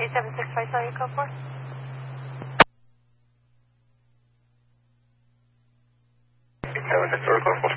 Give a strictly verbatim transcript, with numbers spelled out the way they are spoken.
eight seven six five, tell you code for. eight seven six, code four.